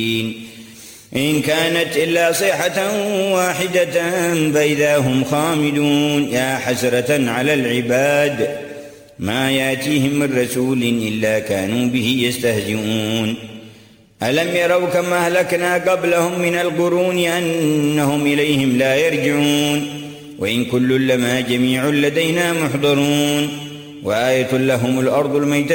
إن كانت إلا صيحة واحدة فإذا هم خامدون يا حسرة على العباد ما يأتيهم من رسول إلا كانوا به يستهزئون ألم يروا كما أهلكنا قبلهم من القرون أنهم إليهم لا يرجعون وإن كل لما جميع لدينا محضرون وآية لهم الأرض الميتة